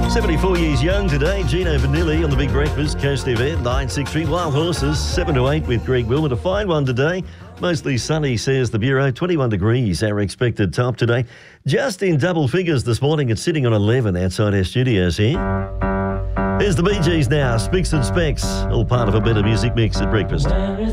74 years young today, Gino Vanilli on the Big Breakfast, Coast FM, 963 Wild Horses, 7 to 8 with Greg Wilmot. A fine one today. Mostly sunny, says the Bureau. 21 degrees, our expected top today. Just in double figures this morning. It's sitting on 11 outside our studios here. Here's the Bee Gees now, Spicks and Specks, all part of a better music mix at breakfast.